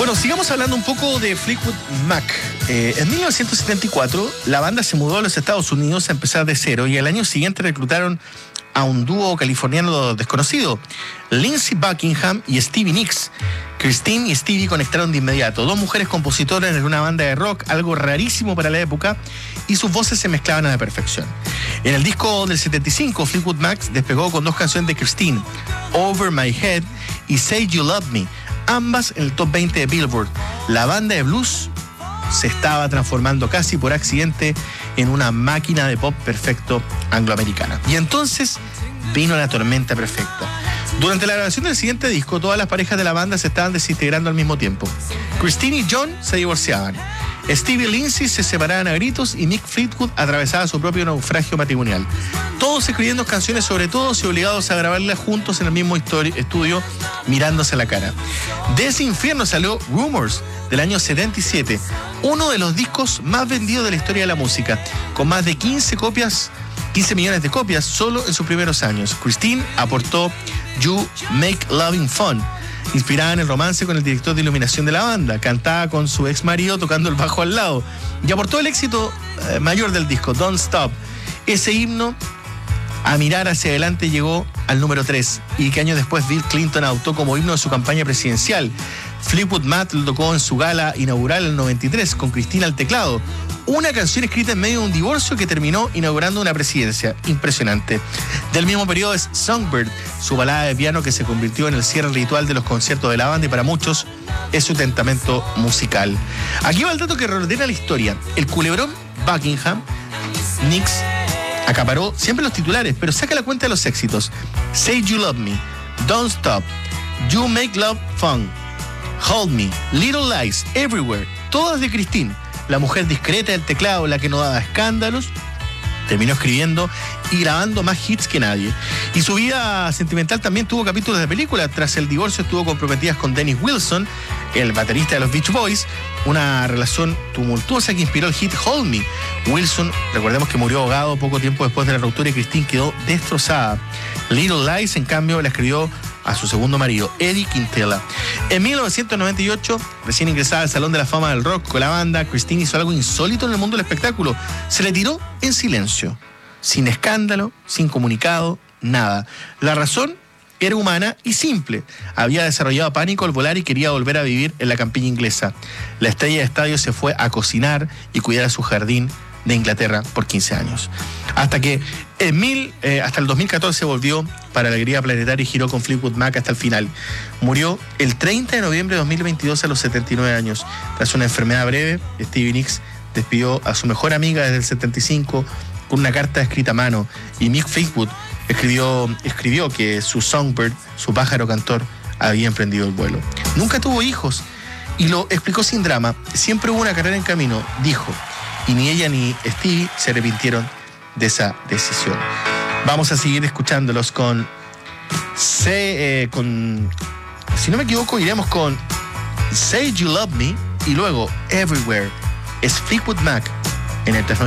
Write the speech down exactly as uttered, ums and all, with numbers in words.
Bueno, sigamos hablando un poco de Fleetwood Mac. Eh, en mil novecientos setenta y cuatro, la banda se mudó a los Estados Unidos a empezar de cero y al año siguiente reclutaron a un dúo californiano desconocido, Lindsey Buckingham y Stevie Nicks. Christine y Stevie conectaron de inmediato, dos mujeres compositoras en una banda de rock, algo rarísimo para la época, y sus voces se mezclaban a la perfección. En el disco del setenta y cinco, Fleetwood Mac despegó con dos canciones de Christine, Over My Head y Say You Love Me, ambas en el top veinte de Billboard. La banda de blues se estaba transformando casi por accidente en una máquina de pop perfecto angloamericana. Y entonces vino la tormenta perfecta. Durante la grabación del siguiente disco, todas las parejas de la banda se estaban desintegrando al mismo tiempo. Christine y John se divorciaban. Stevie y Lindsey se separaban a gritos y Mick Fleetwood atravesaba su propio naufragio matrimonial. Todos escribiendo canciones sobre todos y obligados a grabarlas juntos en el mismo estudio, mirándose a la cara. De ese infierno salió Rumors, del año setenta y siete, uno de los discos más vendidos de la historia de la música, con más de quince copias, quince millones de copias solo en sus primeros años. Christine aportó You Make Loving Fun, inspirada en el romance con el director de iluminación de la banda, cantada con su ex marido tocando el bajo al lado, y aportó el éxito eh, mayor del disco, Don't Stop. Ese himno a mirar hacia adelante llegó al número tres, y que años después Bill Clinton adoptó como himno de su campaña presidencial. Fleetwood Mac lo tocó en su gala inaugural en el noventa y tres con Christine al teclado, una canción escrita en medio de un divorcio que terminó inaugurando una presidencia. Impresionante. Del mismo periodo es Songbird, su balada de piano que se convirtió en el cierre ritual de los conciertos de la banda y para muchos es su testamento musical. Aquí va el dato que reordena la historia. El culebrón Buckingham, Nicks, acaparó siempre los titulares, pero saca la cuenta de los éxitos. Say You Love Me, Don't Stop, You Make Love Fun, Hold Me, Little Lies, Everywhere, todas de Christine, la mujer discreta del teclado, la que no daba escándalos. Terminó escribiendo y grabando más hits que nadie. Y su vida sentimental también tuvo capítulos de película. Tras el divorcio estuvo comprometida con Dennis Wilson, el baterista de los Beach Boys, una relación tumultuosa que inspiró el hit Hold Me. Wilson, recordemos que murió ahogado poco tiempo después de la ruptura y Christine quedó destrozada. Little Lies, en cambio, la escribió a su segundo marido, Eddie Quintela. En mil novecientos noventa y ocho, recién ingresada al Salón de la Fama del Rock con la banda, Christine hizo algo insólito en el mundo del espectáculo. Se le tiró en silencio, sin escándalo, sin comunicado, nada. La razón era humana y simple. Había desarrollado pánico al volar y quería volver a vivir en la campiña inglesa. La estrella de estadio se fue a cocinar y cuidar a su jardín de Inglaterra por quince años. Hasta que en mil, eh, hasta el dos mil catorce volvió para la alegría planetaria y giró con Fleetwood Mac hasta el final. Murió el treinta de noviembre de dos mil veintidós a los setenta y nueve años. Tras una enfermedad breve, Stevie Nicks despidió a su mejor amiga desde el setenta y cinco con una carta escrita a mano, y Mick Fleetwood escribió, escribió que su Songbird, su pájaro cantor, había emprendido el vuelo. Nunca tuvo hijos y lo explicó sin drama. Siempre hubo una carrera en camino, dijo, y ni ella ni Stevie se arrepintieron de esa decisión. Vamos a seguir escuchándolos con, se, eh, con si no me equivoco, iremos con Say You Love Me y luego Everywhere. Es Fleetwood Mac en el